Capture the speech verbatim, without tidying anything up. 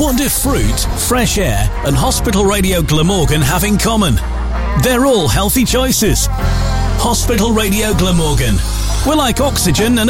What do fruit, fresh air and Hospital Radio Glamorgan have in common? They're all healthy choices. Hospital Radio Glamorgan. We're like oxygen and